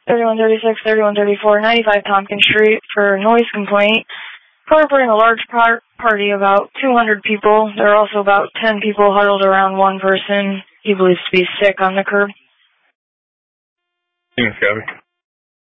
3136, 3134, 95 Tompkins Street for noise complaint. Reporting a large party, about 200 people. There are also about 10 people huddled around one person he believes to be sick on the curb. Thanks, Gabby.